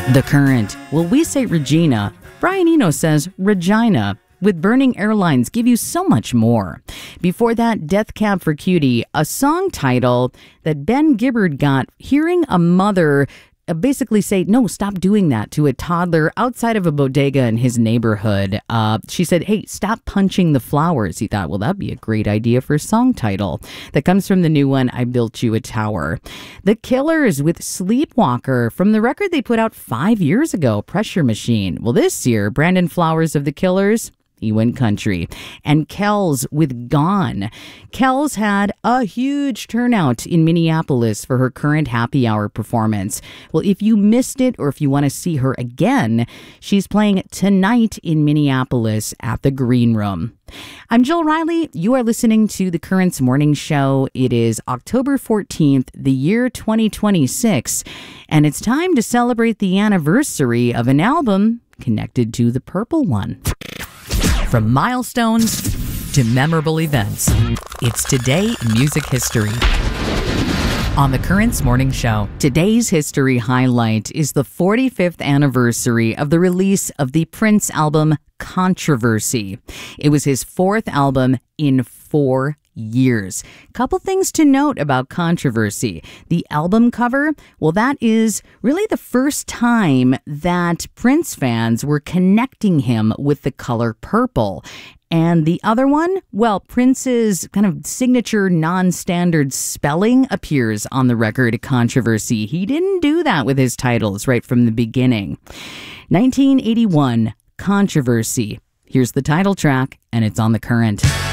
The Current. Well, we say Regina. Brian Eno says Regina. With Burning Airlines, give you so much more. Before that, Death Cab for Cutie, a song title that Ben Gibbard got hearing a mother basically say, no, stop doing that to a toddler outside of a bodega in his neighborhood. She said, hey, stop punching the flowers. He thought, well, that'd be a great idea for a song title. That comes from the new one, I Built You a Tower. The Killers with Sleepwalker from the record they put out 5 years ago, Pressure Machine. Well, this year, Brandon Flowers of the Killers, he went country. And Kells with Gone. Kells had a huge turnout in Minneapolis for her current happy hour performance. Well, if you missed it or if you want to see her again, she's playing tonight in Minneapolis at the Green Room. I'm Jill Riley. You are listening to The Current's Morning Show. It is October 14th, the year 2026, and it's time to celebrate the anniversary of an album connected to the Purple One. From milestones to memorable events, it's Today in Music History. On The Current's Morning Show, today's history highlight is the 45th anniversary of the release of the Prince album Controversy. It was his fourth album in 4 years. Couple things to note about Controversy. The album cover, well, that is really the first time that Prince fans were connecting him with the color purple. And the other one, well, Prince's kind of signature non-standard spelling appears on the record Controversy. He didn't do that with his titles right from the beginning. 1981, Controversy. Here's the title track, and it's on The Current.